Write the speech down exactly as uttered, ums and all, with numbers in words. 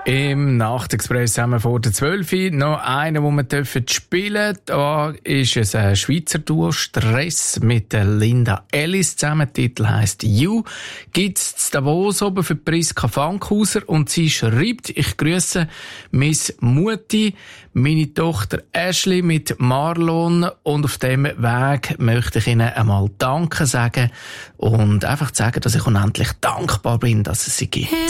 Im Nachtexpress haben wir vor der zwölf Uhr noch einen, den wir dürfen spielen. Da ist es ein Schweizer Duo Stress mit der Linda Ellis zusammen. Der Titel heisst You. Gibt's zu Davos oben für Priska Fankhauser und sie schreibt: Ich grüße Miss Mutti, meine Tochter Ashley mit Marlon, und auf dem Weg möchte ich Ihnen einmal Danke sagen und einfach sagen, dass ich unendlich dankbar bin, dass es sie gibt.